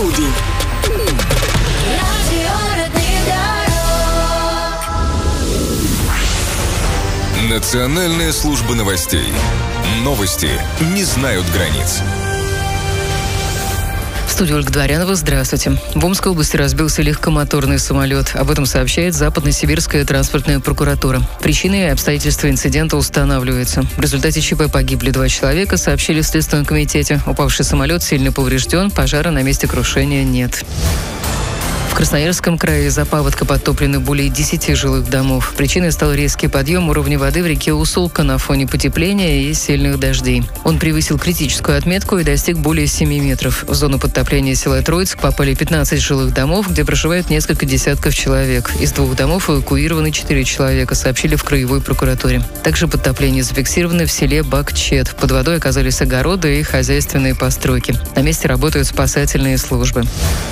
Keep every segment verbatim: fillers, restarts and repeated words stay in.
будень. Национальная служба новостей. Новости не знают границ. В студии Ольга Дворянова. Здравствуйте. В Омской области разбился легкомоторный самолет. Об этом сообщает Западно-Сибирская транспортная прокуратура. Причины и обстоятельства инцидента устанавливаются. В результате ЧП погибли два человека, сообщили в Следственном комитете. Упавший самолет сильно поврежден, пожара на месте крушения нет. В Красноярском крае из-за паводка подтоплены более десяти жилых домов. Причиной стал резкий подъем уровня воды в реке Усолка на фоне потепления и сильных дождей. Он превысил критическую отметку и достиг более семи метров. В зону подтопления села Троицк попали пятнадцать жилых домов, где проживает несколько десятков человек. Из двух домов эвакуированы четыре человека, сообщили в краевой прокуратуре. Также подтопление зафиксировано в селе Бакчет. Под водой оказались огороды и хозяйственные постройки. На месте работают спасательные службы.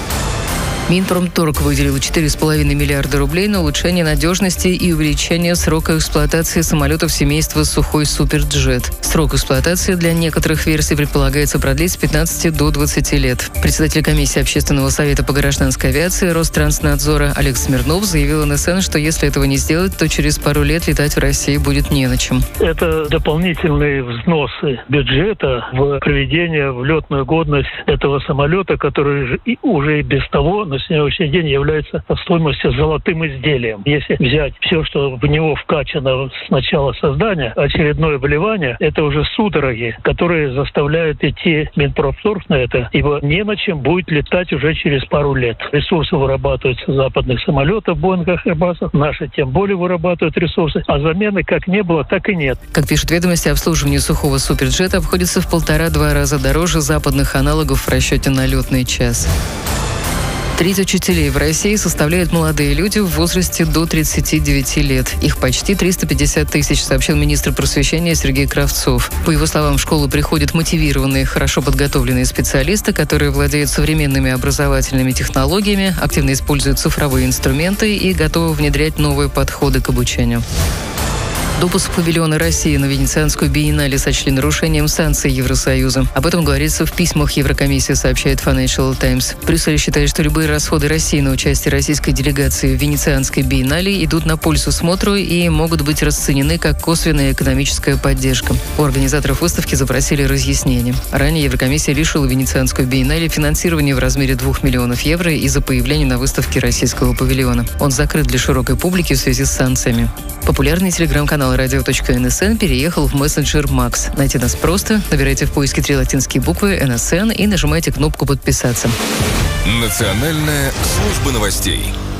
Минпромторг выделил четыре с половиной миллиарда рублей на улучшение надежности и увеличение срока эксплуатации самолетов семейства «Сухой Суперджет». Срок эксплуатации для некоторых версий предполагается продлить с пятнадцати до двадцати лет. Председатель комиссии Общественного совета по гражданской авиации Ространснадзора Олег Смирнов заявил эн эс эн, что если этого не сделать, то через пару лет летать в России будет не на чем. Это дополнительные взносы бюджета в приведение в летную годность этого самолета, который уже и без того на сегодняшний день является по стоимости золотым изделием. Если взять все, что в него вкачано с начала создания, очередное вливание, это уже судороги, которые заставляют идти Минпромторг на это, ибо не на чем будет летать уже через пару лет. Ресурсы вырабатываются западных самолетов, Боингах, Airbus'ов, наши тем более вырабатывают ресурсы, а замены как не было, так и нет. Как пишут ведомости, обслуживание сухого Суперджета обходится в полтора-два раза дороже западных аналогов в расчете на летный час. Треть учителей в России составляют молодые люди в возрасте до тридцати девяти лет. Их почти триста пятьдесят тысяч, сообщил министр просвещения Сергей Кравцов. По его словам, в школу приходят мотивированные, хорошо подготовленные специалисты, которые владеют современными образовательными технологиями, активно используют цифровые инструменты и готовы внедрять новые подходы к обучению. Допуск павильона России на Венецианскую биеннале сочли нарушением санкций Евросоюза. Об этом говорится в письмах Еврокомиссии, сообщает Financial Times. Брюссель считает, что любые расходы России на участие российской делегации в Венецианской биеннале идут на пользу смотру и могут быть расценены как косвенная экономическая поддержка. У организаторов выставки запросили разъяснение. Ранее Еврокомиссия лишила Венецианскую биеннале финансирования в размере двух миллионов евро из-за появления на выставке российского павильона. Он закрыт для широкой публики в связи с санкциями. Популярный телеграм-канал радио точка эн эс эн переехал в мессенджер Макс. Найти нас просто. Набирайте в поиске три латинские буквы эн эс эн и нажимайте кнопку «Подписаться». Национальная служба новостей.